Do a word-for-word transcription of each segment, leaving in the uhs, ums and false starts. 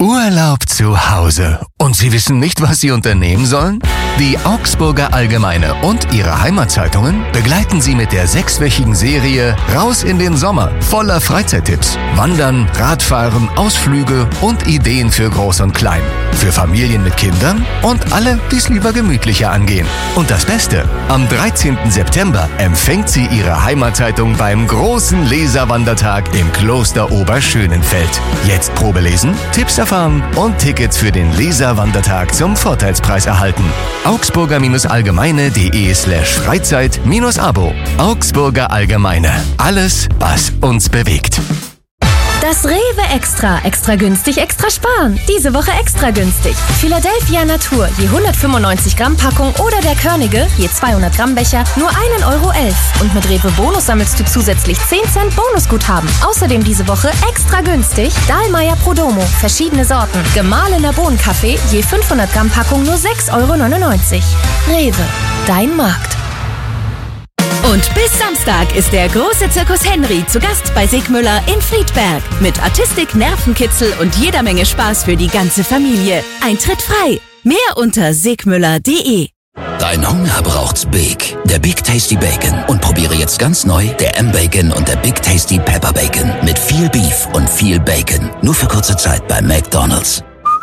Urlaub zu Hause. Und Sie wissen nicht, was Sie unternehmen sollen? Die Augsburger Allgemeine und ihre Heimatzeitungen begleiten Sie mit der sechswöchigen Serie Raus in den Sommer voller Freizeittipps. Wandern, Radfahren, Ausflüge und Ideen für Groß und Klein. Für Familien mit Kindern und alle, die es lieber gemütlicher angehen. Und das Beste, am dreizehnten September empfängt sie Ihre Heimatzeitung beim großen Leserwandertag im Kloster Oberschönenfeld. Jetzt Probe lesen, Tipps erfahren und Tickets für den Leserwandertag zum Vorteilspreis erhalten. augsburger-allgemeine.de slash Freizeit-Abo. Augsburger Allgemeine. Alles, was uns bewegt. Das Rewe Extra. Extra günstig, extra sparen. Diese Woche extra günstig. Philadelphia Natur, je hundertfünfundneunzig Gramm Packung oder der Körnige, je zweihundert Gramm Becher, nur ein Euro elf. Und mit Rewe Bonus sammelst du zusätzlich zehn Cent Bonusguthaben. Außerdem diese Woche extra günstig Dahlmeier Prodomo, verschiedene Sorten. Gemahlener Bohnenkaffee, je fünfhundert Gramm Packung nur sechs Euro neunundneunzig. Rewe, dein Markt. Und bis Samstag ist der große Zirkus Henry zu Gast bei Sigmüller in Friedberg. Mit Artistik, Nervenkitzel und jeder Menge Spaß für die ganze Familie. Eintritt frei. Mehr unter sigmüller punkt de. Dein Hunger braucht's Big. Der Big Tasty Bacon. Und probiere jetzt ganz neu der M-Bacon und der Big Tasty Pepper Bacon. Mit viel Beef und viel Bacon. Nur für kurze Zeit bei McDonald's.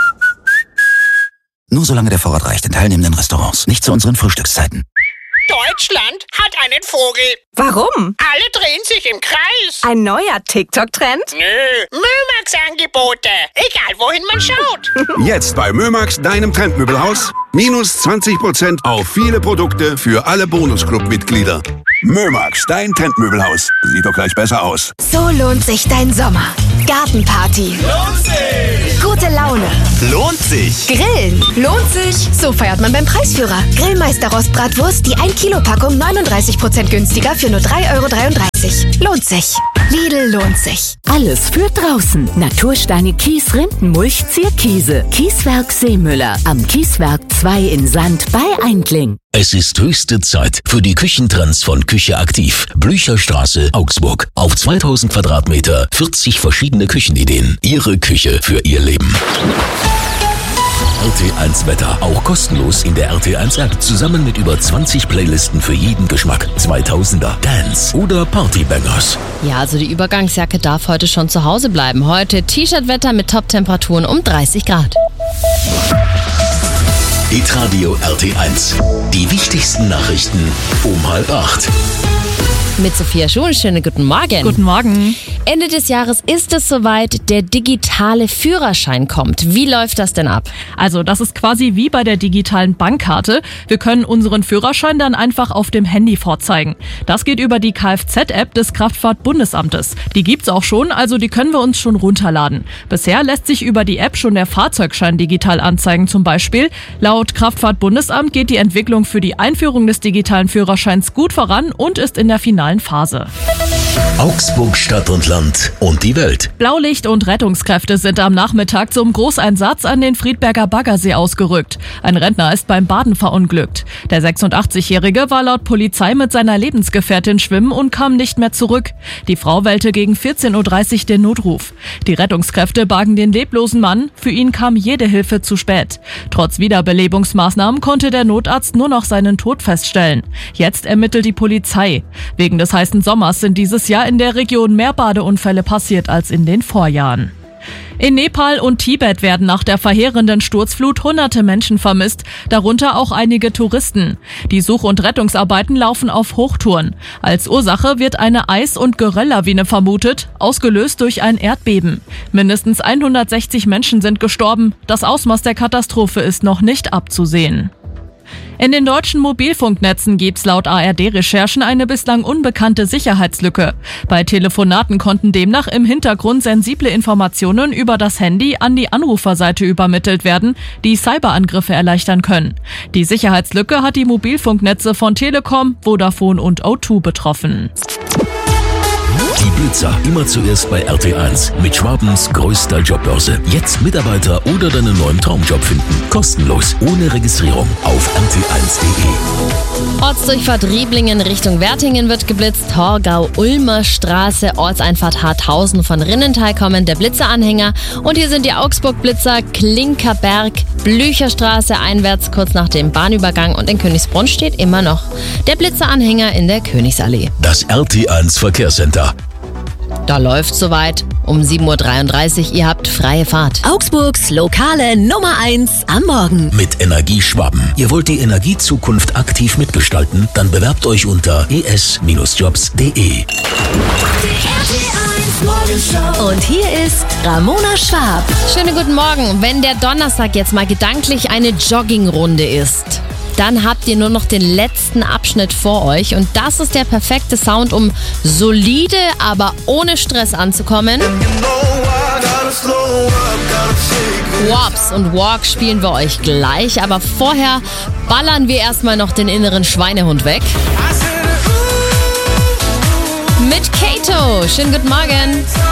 Nur solange der Vorrat reicht in teilnehmenden Restaurants. Nicht zu unseren Frühstückszeiten. Deutschland hat einen Vogel. Warum? Alle drehen sich im Kreis. Ein neuer TikTok-Trend? Nö, Mömax-Angebote. Egal, wohin man schaut. Jetzt bei Mömax, deinem Trendmöbelhaus. Minus zwanzig Prozent auf viele Produkte für alle Bonusclub-Mitglieder. Mömax, dein Trendmöbelhaus. Sieht doch gleich besser aus. So lohnt sich dein Sommer. Gartenparty. Lohnt sich. Gute Laune. Lohnt sich. Grillen. Lohnt sich. So feiert man beim Preisführer. Grillmeister Rostbratwurst, die ein Kilo Packung neununddreißig Prozent günstiger für nur drei Euro dreiunddreißig. Lohnt sich. Lidl lohnt sich. Alles für draußen. Natursteine Kies, Rindenmulch, Zierkiese. Kieswerk Seemüller. Am Kieswerk zwei in Sand bei Eindling. Es ist höchste Zeit für die Küchentrends von Küche Aktiv. Blücherstraße, Augsburg. Auf zweitausend Quadratmeter, vierzig verschiedene Küchenideen. Ihre Küche für Ihr Leben. R T eins Wetter. Auch kostenlos in der R T eins App. Zusammen mit über zwanzig Playlisten für jeden Geschmack. zweitausender, Dance oder Partybangers. Ja, also die Übergangsjacke darf heute schon zu Hause bleiben. Heute T-Shirt-Wetter mit Top-Temperaturen um dreißig Grad. Hitradio R T eins. Die wichtigsten Nachrichten um halb acht. Mit Sophia Schuhn, schönen guten Morgen. Guten Morgen. Ende des Jahres ist es soweit, der digitale Führerschein kommt. Wie läuft das denn ab? Also das ist quasi wie bei der digitalen Bankkarte. Wir können unseren Führerschein dann einfach auf dem Handy vorzeigen. Das geht über die Kfz-App des Kraftfahrtbundesamtes. Die gibt's auch schon, also die können wir uns schon runterladen. Bisher lässt sich über die App schon der Fahrzeugschein digital anzeigen zum Beispiel. Laut Kraftfahrtbundesamt geht die Entwicklung für die Einführung des digitalen Führerscheins gut voran und ist in der finalen Phase. Augsburg, Stadt und Land und die Welt. Blaulicht und Rettungskräfte sind am Nachmittag zum Großeinsatz an den Friedberger Baggersee ausgerückt. Ein Rentner ist beim Baden verunglückt. Der sechsundachtzigjährige war laut Polizei mit seiner Lebensgefährtin schwimmen und kam nicht mehr zurück. Die Frau wählte gegen vierzehn Uhr dreißig den Notruf. Die Rettungskräfte bargen den leblosen Mann. Für ihn kam jede Hilfe zu spät. Trotz Wiederbelebungsmaßnahmen konnte der Notarzt nur noch seinen Tod feststellen. Jetzt ermittelt die Polizei. Wegen des heißen Sommers sind dieses Jahr in der Region mehr Badeunfälle passiert als in den Vorjahren. In Nepal und Tibet werden nach der verheerenden Sturzflut hunderte Menschen vermisst, darunter auch einige Touristen. Die Such- und Rettungsarbeiten laufen auf Hochtouren. Als Ursache wird eine Eis- und Gerölllawine vermutet, ausgelöst durch ein Erdbeben. Mindestens hundertsechzig Menschen sind gestorben. Das Ausmaß der Katastrophe ist noch nicht abzusehen. In den deutschen Mobilfunknetzen gibt's laut A R D-Recherchen eine bislang unbekannte Sicherheitslücke. Bei Telefonaten konnten demnach im Hintergrund sensible Informationen über das Handy an die Anruferseite übermittelt werden, die Cyberangriffe erleichtern können. Die Sicherheitslücke hat die Mobilfunknetze von Telekom, Vodafone und O zwei betroffen. Die Blitzer, immer zuerst bei R T eins. Mit Schwabens größter Jobbörse. Jetzt Mitarbeiter oder deinen neuen Traumjob finden. Kostenlos, ohne Registrierung auf r t eins punkt de. Ortsdurchfahrt Rieblingen Richtung Wertingen wird geblitzt. Torgau-Ulmer Straße, Ortseinfahrt Harthausen von Rinnenthal kommen der Blitzeranhänger. Und hier sind die Augsburg-Blitzer Klinkerberg, Blücherstraße einwärts kurz nach dem Bahnübergang und in Königsbrunn steht immer noch der Blitzeranhänger in der Königsallee. Das R T eins Verkehrscenter. Da läuft's soweit. Um sieben Uhr dreiunddreißig, ihr habt freie Fahrt. Augsburgs lokale Nummer eins am Morgen. Mit Energie Schwaben. Ihr wollt die Energiezukunft aktiv mitgestalten? Dann bewerbt euch unter e s jobs punkt de. Und hier ist Ramona Schwab. Schönen guten Morgen. Wenn der Donnerstag jetzt mal gedanklich eine Joggingrunde ist, dann habt ihr nur noch den letzten Abschnitt vor euch und das ist der perfekte Sound, um solide, aber ohne Stress anzukommen. Wops und Walk spielen wir euch gleich, aber vorher ballern wir erstmal noch den inneren Schweinehund weg. Mit Kato. Schönen guten Morgen.